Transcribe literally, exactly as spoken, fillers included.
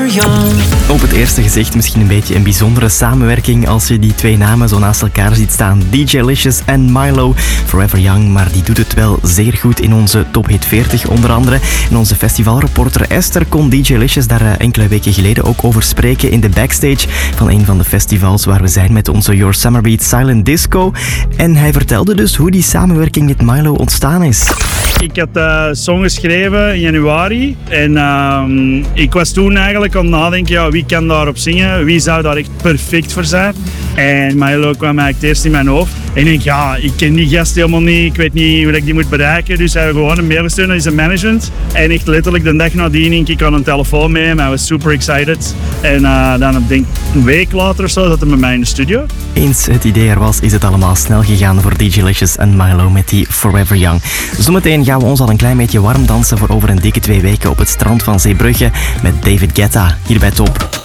Forever Young. Op het eerste gezicht misschien een beetje een bijzondere samenwerking als je die twee namen zo naast elkaar ziet staan. D J Licious en Milo, Forever Young, maar die doet het wel zeer goed in onze Top Hit veertig onder andere. En onze festivalreporter Esther kon D J Licious daar enkele weken geleden ook over spreken in de backstage van een van de festivals waar we zijn met onze Your Summer Beat Silent Disco. En hij vertelde dus hoe die samenwerking met Milo ontstaan is. Ik had de song geschreven in januari en uh, ik was toen eigenlijk aan het nadenken, ja, wie kan daarop zingen, wie zou daar echt perfect voor zijn. En Milo kwam eigenlijk het eerst in mijn hoofd. En ik denk, ja, ik ken die gast helemaal niet, ik weet niet hoe ik die moet bereiken. Dus hij heeft gewoon een mail gestuurd naar zijn management. En echt letterlijk de dag nadien ging ik aan een telefoon mee en hij was super excited. En uh, dan denk ik een week later of zo zat hij met mij in de studio. Eens het idee er was, is het allemaal snel gegaan voor D J Licious en Milo met die Forever Young. Zometeen gaan we ons al een klein beetje warm dansen voor over een dikke twee weken op het strand van Zeebrugge met David Guetta hier bij Top.